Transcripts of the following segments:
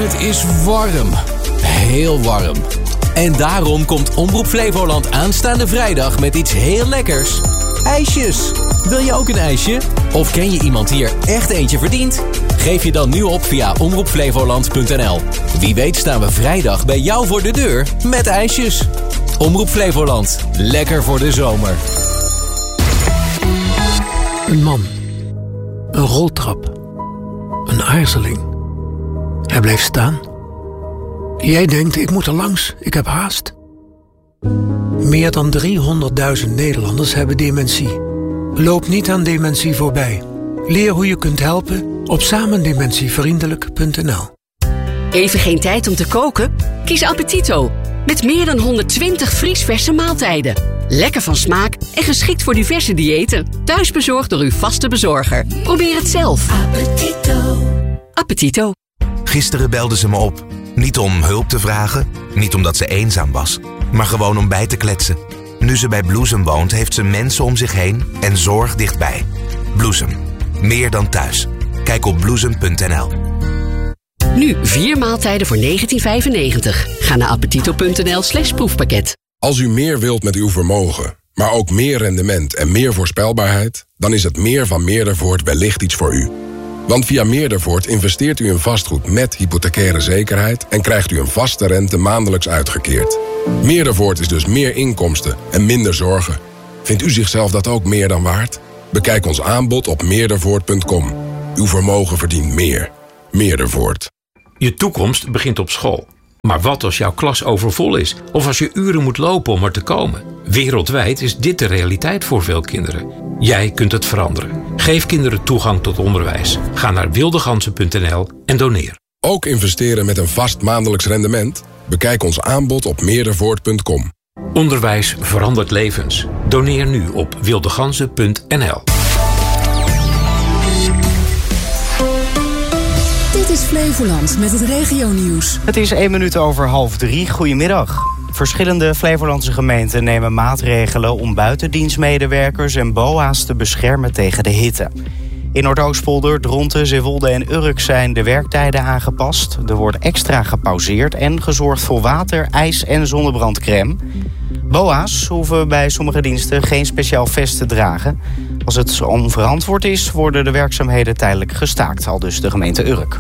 Het is warm. Heel warm. En daarom komt Omroep Flevoland aanstaande vrijdag met iets heel lekkers. IJsjes. Wil je ook een ijsje? Of ken je iemand die er echt eentje verdient? Geef je dan nu op via omroepflevoland.nl. Wie weet staan we vrijdag bij jou voor de deur met ijsjes. Omroep Flevoland. Lekker voor de zomer. Een man. Een roltrap. Een aarzeling. Hij blijft staan. Jij denkt, ik moet er langs, ik heb haast. Meer dan 300.000 Nederlanders hebben dementie. Loop niet aan dementie voorbij. Leer hoe je kunt helpen op samendementievriendelijk.nl. Even geen tijd om te koken? Kies Appetito. Met meer dan 120 vriesverse maaltijden. Lekker van smaak en geschikt voor diverse diëten. Thuis bezorgd door uw vaste bezorger. Probeer het zelf. Appetito. Appetito. Gisteren belde ze me op. Niet om hulp te vragen, niet omdat ze eenzaam was, maar gewoon om bij te kletsen. Nu ze bij Bloesem woont, heeft ze mensen om zich heen en zorg dichtbij. Bloesem. Meer dan thuis. Kijk op bloesem.nl. Nu 4 maaltijden voor €19,95. Ga naar appetito.nl/proefpakket. Als u meer wilt met uw vermogen, maar ook meer rendement en meer voorspelbaarheid, dan is het meer van Meerdervoort wellicht iets voor u. Want via Meerdervoort investeert u in vastgoed met hypothecaire zekerheid en krijgt u een vaste rente maandelijks uitgekeerd. Meerdervoort is dus meer inkomsten en minder zorgen. Vindt u zichzelf dat ook meer dan waard? Bekijk ons aanbod op meerdervoort.com. Uw vermogen verdient meer. Meerdervoort. Je toekomst begint op school. Maar wat als jouw klas overvol is? Of als je uren moet lopen om er te komen? Wereldwijd is dit de realiteit voor veel kinderen. Jij kunt het veranderen. Geef kinderen toegang tot onderwijs. Ga naar wildegansen.nl en doneer. Ook investeren met een vast maandelijks rendement? Bekijk ons aanbod op meerdervoort.com. Onderwijs verandert levens. Doneer nu op wildegansen.nl. Dit is Flevoland met het regionieuws. Het is 1 minuut over 2:30. Goedemiddag. Verschillende Flevolandse gemeenten nemen maatregelen om buitendienstmedewerkers en BOA's te beschermen tegen de hitte. In Noordoostpolder, Dronten, Zeewolde en Urk zijn de werktijden aangepast. Er wordt extra gepauzeerd en gezorgd voor water, ijs en zonnebrandcrème. BOA's hoeven bij sommige diensten geen speciaal vest te dragen. Als het onverantwoord is, worden de werkzaamheden tijdelijk gestaakt, aldus de gemeente Urk.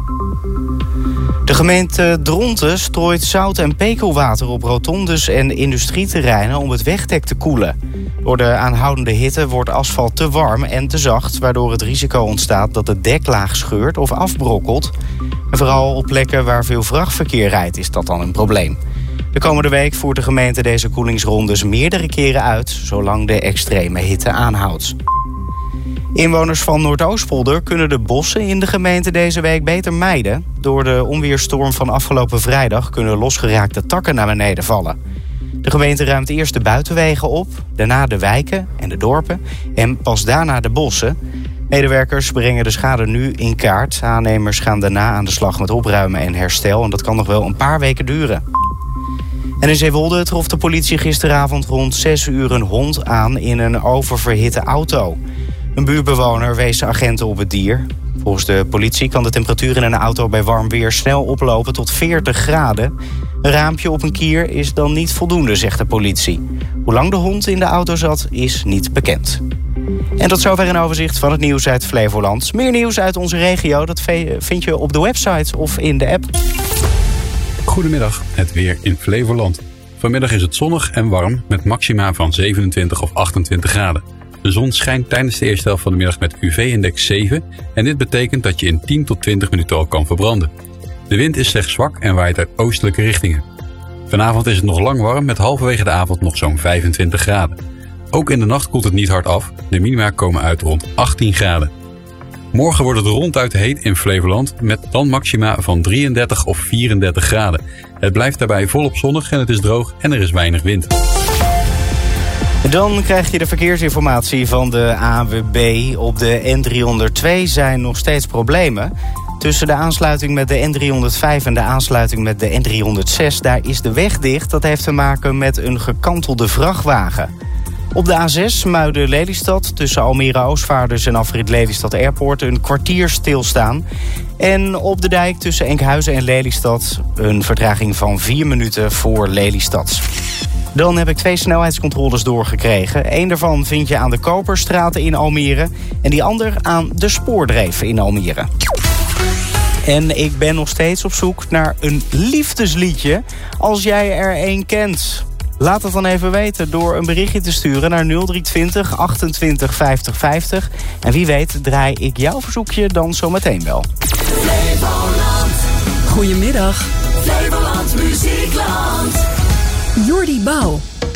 De gemeente Dronten strooit zout- en pekelwater op rotondes en industrieterreinen om het wegdek te koelen. Door de aanhoudende hitte wordt asfalt te warm en te zacht, waardoor het risico ontstaat dat de deklaag scheurt of afbrokkelt. En vooral op plekken waar veel vrachtverkeer rijdt is dat dan een probleem. De komende week voert de gemeente deze koelingsrondes meerdere keren uit, zolang de extreme hitte aanhoudt. Inwoners van Noordoostpolder kunnen de bossen in de gemeente deze week beter mijden. Door de onweerstorm van afgelopen vrijdag kunnen losgeraakte takken naar beneden vallen. De gemeente ruimt eerst de buitenwegen op, daarna de wijken en de dorpen en pas daarna de bossen. Medewerkers brengen de schade nu in kaart. Aannemers gaan daarna aan de slag met opruimen en herstel en dat kan nog wel een paar weken duren. En in Zeewolde trof de politie gisteravond rond 6 uur een hond aan in een oververhitte auto. Een buurtbewoner wees de agenten op het dier. Volgens de politie kan de temperatuur in een auto bij warm weer snel oplopen tot 40 graden. Een raampje op een kier is dan niet voldoende, zegt de politie. Hoe lang de hond in de auto zat, is niet bekend. En tot zover een overzicht van het nieuws uit Flevoland. Meer nieuws uit onze regio, dat vind je op de website of in de app. Goedemiddag, het weer in Flevoland. Vanmiddag is het zonnig en warm met maxima van 27 of 28 graden. De zon schijnt tijdens de eerste helft van de middag met UV-index 7 en dit betekent dat je in 10 tot 20 minuten al kan verbranden. De wind is slechts zwak en waait uit oostelijke richtingen. Vanavond is het nog lang warm met halverwege de avond nog zo'n 25 graden. Ook in de nacht koelt het niet hard af, de minima komen uit rond 18 graden. Morgen wordt het ronduit heet in Flevoland met dan maxima van 33 of 34 graden. Het blijft daarbij volop zonnig en het is droog en er is weinig wind. Dan krijg je de verkeersinformatie van de ANWB. Op de N302 zijn nog steeds problemen. Tussen de aansluiting met de N305 en de aansluiting met de N306... daar is de weg dicht. Dat heeft te maken met een gekantelde vrachtwagen. Op de A6 Muiden-Lelystad tussen Almere-Oostvaarders en afrit Lelystad Airport een kwartier stilstaan. En op de dijk tussen Enkhuizen en Lelystad een vertraging van 4 minuten voor Lelystad. Dan heb ik 2 snelheidscontroles doorgekregen. Eén daarvan vind je aan de Koperstraat in Almere en die ander aan de Spoordreef in Almere. En ik ben nog steeds op zoek naar een liefdesliedje. Als jij er één kent, laat het dan even weten door een berichtje te sturen naar 0320 28 50 50. En wie weet draai ik jouw verzoekje dan zometeen wel. Flevoland. Goedemiddag. Flevoland Muziekland. Jordi Bouw.